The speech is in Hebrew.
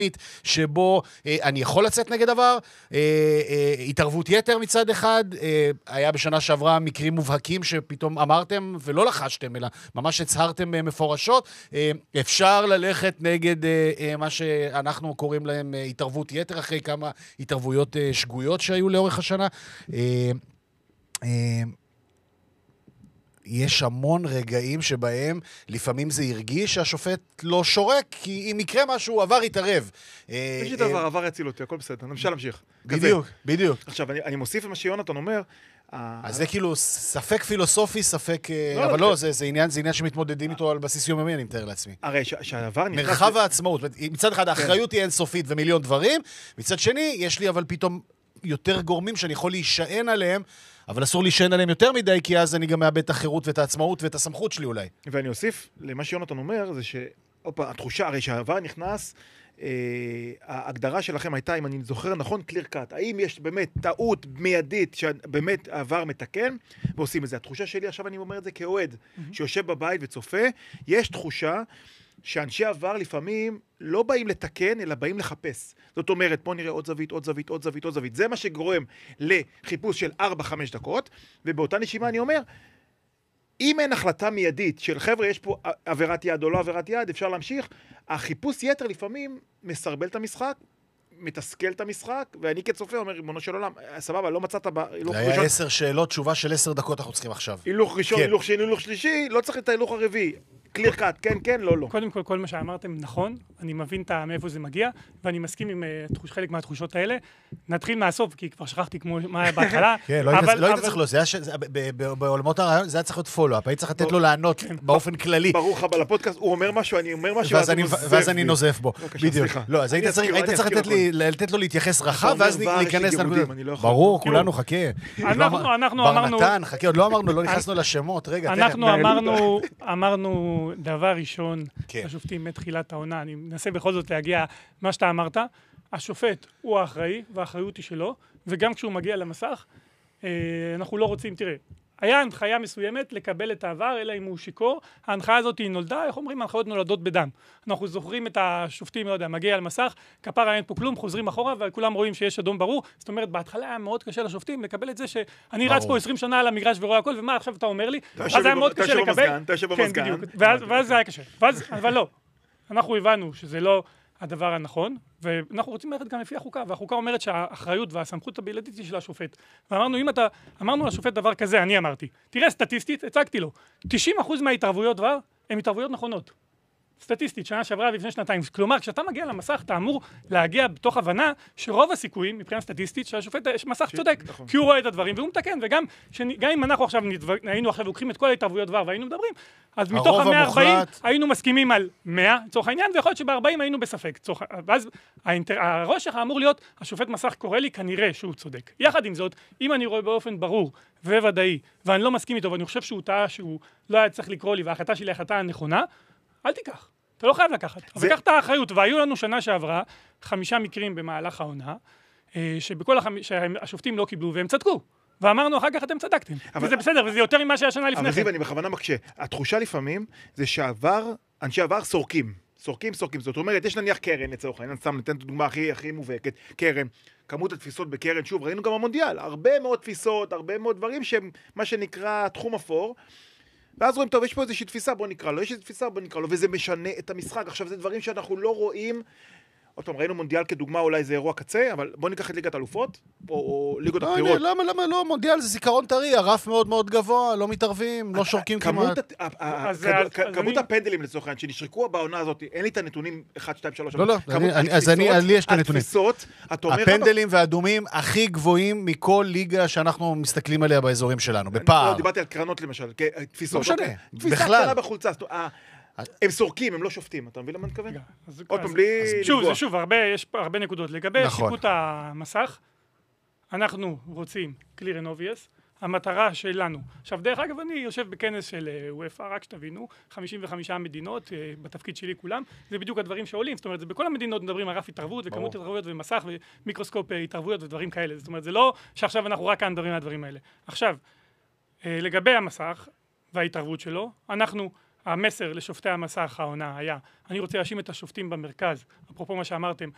שבו אני יכול לצאת נגד דבר, התערבות יתר מצד אחד, היה בשנה שעברה מקרים מובהקים שפתאום אמרתם ולא לחשתם, אלא ממש הצהרתם מפורשות, אפשר ללכת נגד מה שאנחנו קוראים להם התערבות יתר, אחרי כמה התערבויות שגויות שהיו לאורך השנה. יש המון רגעים שבהם לפעמים זה הרגיש שהשופט לא שורק, כי אם יקרה משהו, עבר יתערב. יש לי דבר, עבר יציל אותי, הכל בסדר, נמשיך להמשיך. בדיוק. עכשיו, אני מוסיף למה שיונתן אומר, אז זה כאילו ספק פילוסופי, ספק... אבל לא, זה עניין שמתמודדים איתו על בסיס יומיומי, אני מתאר לעצמי. הרי שהעבר נכנס... מרחב העצמאות. מצד אחד, האחריות היא אינסופית ומיליון דברים, מצד שני, יש לי אבל פתאום יותר גורמים שאני יכול להישען עליהם, אבל אסור להישען עליהם יותר מדי, כי אז אני גם מאבד את החירות ואת העצמאות ואת הסמכות שלי אולי. ואני אוסיף, למה שיונתן אומר, זה התחושה, הרי שהעבר נכנס, ההגדרה שלכם הייתה, אם אני זוכר נכון, קליר קאט. האם יש באמת טעות מיידית שבאמת העבר מתקן, ועושים את זה. התחושה שלי, עכשיו אני אומר את זה כאוהד, שיושב בבית וצופה, יש תחושה שאנשי עבר לפעמים לא באים לתקן, אלא באים לחפש. זאת אומרת, בוא נראה עוד זווית, עוד זווית, עוד זווית, עוד זווית. זה מה שגורם לחיפוש של 4-5 דקות, ובאותה נשימה אני אומר, אם אין החלטה מיידית של חבר'ה, יש פה עבירת יד או לא עבירת יד, אפשר להמשיך, החיפוש יתר לפעמים מסרבל את המשחק, מתסכל את המשחק, ואני כצופה אומר, ריבונו של עולם, סבבה, לא מצאת בהילוך ראשון. זה היה 10 שאלות, תשובה של 10 דקות אנחנו צריכים עכשיו. הילוך ראשון, הילוך שני, הילוך שלישי, לא צריך את ההילוך הרביעי. קליר קאט, כן, כן, לא, לא. קודם כל, כל מה שאמרתם נכון, אני מבין מאיפה זה מגיע, ואני מסכים עם חלק מהתחושות האלה. נתחיל מהסוף, כי כבר שכחתי מה היה בהתחלה. כן, לא היית צריך לו, בעולמות הרעיון, זה היה צריך להיות פולו-אפ, היית צריך לתת לו לענות באופן כללי. ברוך הבא לפודקאסט, הוא אומר משהו, אני אומר משהו, ואז אני נוזף בו. בדיוק. לא, אז היית צריך לתת לו להתייחס רחב, ואז להיכנס לנקודה. ברור, כולנו, חכה. אנחנו אמרנו... ברנתן, חכה, עוד לא אמרנו, לא נכנסנו לשמות, רגע, אנחנו אמרנו דבר ראשון, השופטים מתחילת העונה, אני מנסה בכל זאת להגיע מה שאתה אמרת, השופט הוא האחראי, והאחריות היא שלו, וגם כשהוא מגיע למסך, אנחנו לא רוצים, תראה, היה הנחיה מסוימת לקבל את העבר, אלא אם הוא שיקור, ההנחיה הזאת היא נולדה, איך אומרים, הנחיות נולדות בדם. אנחנו זוכרים את השופטים, לא יודע, מגיע על מסך, כפרה אין פה כלום, חוזרים אחורה, וכולם רואים שיש אדום ברור, זאת אומרת, בהתחלה היה מאוד קשה לשופטים לקבל את זה שאני רץ פה 20 שנה על המגרש ורואה הכל, ומה עכשיו אתה אומר לי? אז היה מאוד קשה לקבל. כן, בדיוק. ואז זה היה קשה. אבל לא, אנחנו הבנו שזה לא הדבר הנכון, ואנחנו רוצים ללכת גם לפי החוקה, והחוקה אומרת שהאחריות והסמכות הבלעדית היא של השופט. ואמרנו, אמרנו לשופט דבר כזה, אני אמרתי, תראה סטטיסטית, הצגתי לו, 90% מההתערבויות דבר, הן התערבויות נכונות. סטטיסטית, שנה שעברה ולפני שנתיים. כלומר, כשאתה מגיע למסך, אתה אמור להגיע בתוך הבנה שרוב הסיכויים, מבחינה סטטיסטית, שהשופט מסך צודק, כי הוא רואה את הדברים והוא מתקן, וגם אם אנחנו עכשיו היינו עכשיו לוקחים את כל ההתערבויות דבר והיינו מדברים, אז מתוך ה-140 היינו מסכימים על 100, לצורך העניין, ויכול להיות שב-40 היינו בספק. ואז הראש שלך אמור להיות, השופט מסך קורא לי, כנראה שהוא צודק. יחד עם זאת, אם אני רואה באופן ברור וודאי, ואני לא מסכים איתו, ואני חושב שהוא טעה, שהוא לא היה צריך לקרוא לי, וההחלטה שלי ההחלטה הנכונה, אל תיקח. אתה לא חייב לקחת. אבל קח את האחריות, והיו לנו שנה שעברה 5 מקרים במהלך העונה, שהשופטים לא קיבלו, והם צדקו. ואמרנו, אחר כך אתם צדקתם. וזה בסדר, וזה יותר ממה שהיה שנה לפני כן. אבל זיו, אני בכוונה מקשה. התחושה לפעמים זה אנשי עבר סורקים. סורקים. זאת אומרת, יש נניח קרן, לצורך העניין, סתם ניתן את הדוגמה הכי מובהקת, קרן. כמות התפיסות בקרן, שוב, ראינו גם המונדיאל. הרבה מאוד תפיסות, הרבה מאוד דברים שהם מה שנקרא תחום אפור. ואז רואים, טוב, יש פה איזושהי תפיסה, בוא נקרא לו, יש איזושהי תפיסה, בוא נקרא לו, וזה משנה את המשחק. עכשיו, זה דברים שאנחנו לא רואים, עוד פעם, ראינו מונדיאל כדוגמה, אולי זה אירוע קצה, אבל בוא ניקח את ליגת אלופות, או ליגות הבחירות. למה לא? מונדיאל זה זיכרון טרי, הרף מאוד מאוד גבוה, לא מתערבים, לא שורקים כמעט. כמות הפנדלים לצורך העניין, שנשרקו בעונה הזאת, אין לי את הנתונים 1, 2, 3. לא, אז לי יש את הנתונים. הפנדלים והאדומים הכי גבוהים מכל ליגה שאנחנו מסתכלים עליה באזורים שלנו, בפער. דיברתי על קרנות למשל, תפיסות. לא משנה, בכלל. הם סורקים, הם לא שופטים, אתה מבין למה אני מתכוון? עוד פעם, בלי לפגוע. שוב, יש הרבה נקודות. לגבי שיפוט המסך, אנחנו רוצים clear and obvious, המטרה שלנו. עכשיו, דרך אגב, אני יושב בכנס של UEFA, רק שתבינו, 55 מדינות, בתפקיד שלי כולם, זה בדיוק הדברים שעולים, זאת אומרת, זה בכל המדינות מדברים על רף התערבות, וכמות התערבויות ומסך, ומיקרוסקופ התערבויות ודברים כאלה. זאת אומרת, זה לא שעכשיו אנחנו רק כאן מדברים על הדברים האלה. עכשיו, לגבי המסך וההתערבות שלו, המסר לשופטי המסך העונה היה, אני רוצה להאשים את השופטים במרכז, אפרופו מה שאמרתם,